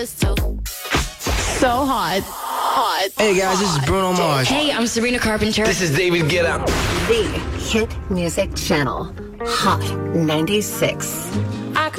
So hot. Hot. Hey guys, this is Bruno Mars. Hey, I'm Sabrina Carpenter. This is David Guetta. The Hit Music Channel. Hot 96.